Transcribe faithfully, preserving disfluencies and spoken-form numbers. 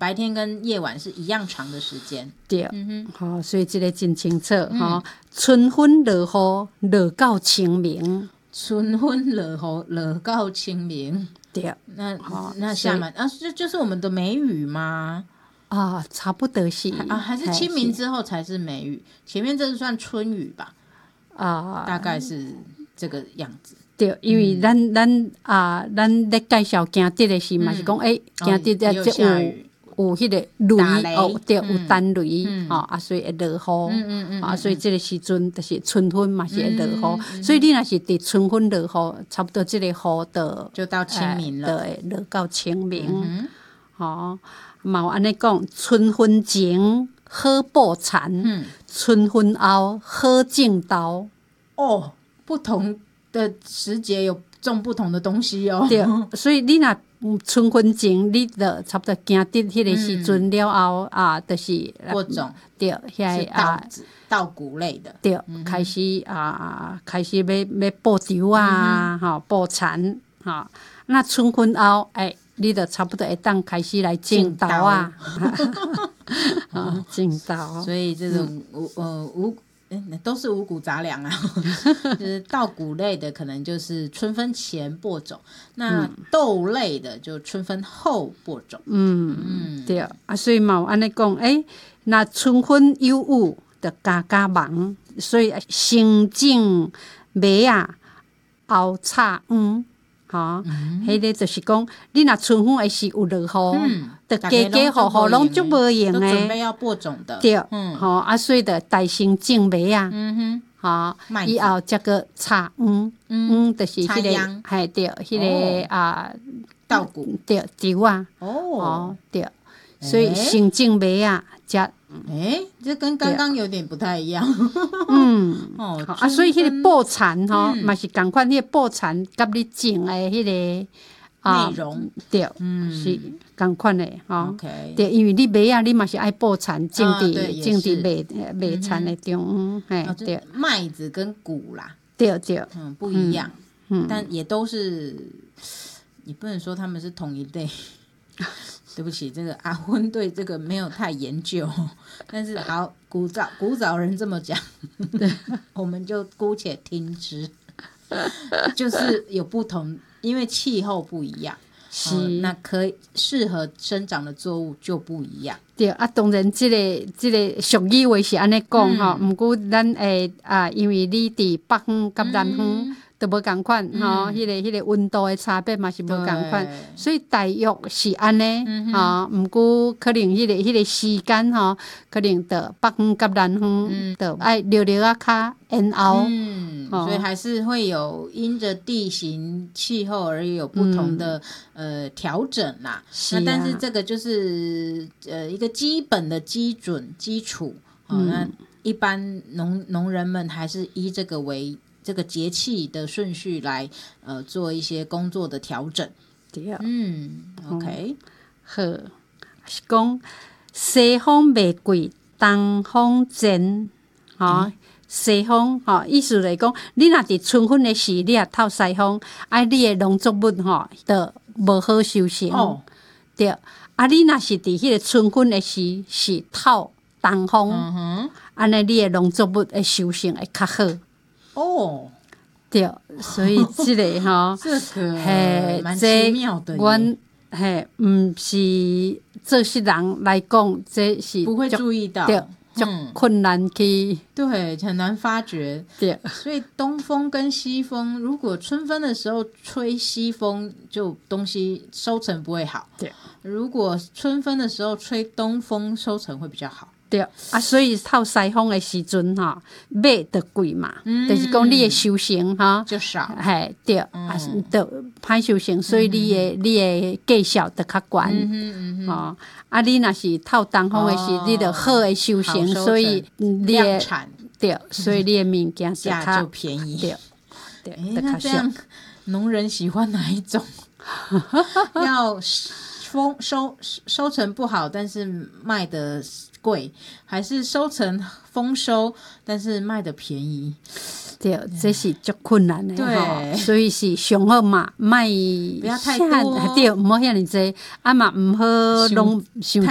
白天跟夜晚是一样长的时间。 对， 嗯哼，哦，所以这个真清楚哈、嗯哦。春分落雨，落到清明。 春分落雨，落到清明。 对， 那、哦、那下满啊，这就是我们的梅雨吗？ 啊，差不多是啊，还是清明之后才是梅雨，前面这是算春雨吧？啊，大概是这个样子。 对，因为咱、嗯、咱啊，咱咧介绍行得的时嘛、嗯、是讲，诶、欸，行得的即有有迄个雷哦，对，有单雷、嗯哦、啊，所以会落雨，嗯嗯嗯啊，所以这个时阵就是春分嘛，是会落雨、嗯嗯，所以你若是伫春分落雨，差不多这个雨的就到清明了， 对，落到清明，嗯、哦。嘛有安尼讲，春分前好布田、嗯，春分后好种豆。 哦，不同的时节有种不同的东西哦。 对，所以你若春分前，你就差不多行得迄个时阵了后、嗯、啊，就是播种。 对，遐啊， 稻谷类的。 对，嗯、开始啊，開始要要播稻啊，哈、嗯，播田哈。那春分後，哎。你就差不多会当开始来種豆啊，啊，種豆。 所以這種五呃五，都是五穀雜糧啊，就是稻谷類的可能就是春分前播種，那豆類的就春分後播種。 嗯嗯，對啊，所以嘛有安尼講，誒，那春分有雨，就家家忙，所以先種麥啊，後插黃。哈，迄、嗯、個就是講，你若春分的時有落雨，就家家戶戶攏足無用誒， 都準備要播種的。 對，嗯，吼、啊，所以就大先種麥啊， 嗯哼， 哈，以後則個插黃，嗯，就是迄、那個，係對，迄、那個、哦、啊， 稻谷， 對，稻啊，哦，對，所以先種麥啊，則。 哎，这跟刚刚有点不太一样。 嗯，哦，啊，所以迄个布田吼，嘛、嗯、是同款，迄个布田甲你種的迄、那個啊內容， 對，嗯，是同款的吼。 Okay. 對，因為你麥啊，你嘛是愛布田種佇種佇麥麥田的中，嘿、嗯，對。 麥子跟穀啦， 對對， 嗯，不一樣，嗯，但也都是，你不能說他們是同一類。对不起，这个阿昏对这个没有太研究，但是好，古早古早人这么讲，我们就姑且听之。就是有不同，因为气候不一样，是、哦、那可以适合生长的作物就不一样。 对啊，当然这个这个俗语话是安尼讲哈，不过咱诶啊，因为你伫北方甲南方。嗯都無共款吼，迄、嗯那個迄、那個溫度的差別嘛是無共款，所以大約是安尼吼，毋過可能迄、那個迄、那個時間吼，可能到北方甲南方就愛略略啊較延後， 嗯，哦、所以還是會有因着地形氣候而有不同的、嗯、呃調整啦。是啊、那但是這個就是呃一個基本的基準基礎，哦、嗯，那一般農農人們還是依這個為。這個節氣的順序來，呃，做一些工作的調整。 對， 嗯 ，OK，、嗯、 好，是講西風未過，東風前，哈、哦嗯，西風，哈、哦，意思來講，你若佇春分的時，你也透西風，啊，你的農作物吼，就無好收成。哦，對，啊，你若是佇迄個春分的時，是透東風，嗯哼，安尼你的農作物的收成會較好。 哦， 對，所以這個哈， 這個蠻奇妙的。 阮嘿，唔是做事人來講，這是不會注意到， 對，就困難去， 對，很難發覺。對，所以東風跟西風，如果春分的時候吹西風，就東西收成不會好。對，如果春分的時候吹東風，收成會比較好。 對啊，所以透西風的時陣哈，買就貴嘛，嗯、就是講你的收成哈就少， 嘿對，嗯、啊就歹收成，所以你的、嗯、你的價錢就較懸，嗯嗯嗯、哦，啊你若是透東風的時、哦，你就好的收成，收成所以你的產對，所以你的物件價就便宜， 對對， 欸、那這樣農人喜歡哪一種？要豐收收成不好，但是賣的貴，還是收成豐收，但是賣的便宜？ 對，這是足困難的， 對， 所以是上好嘛，賣不要太多， 對，唔好遐尼濟，啊嘛唔好攏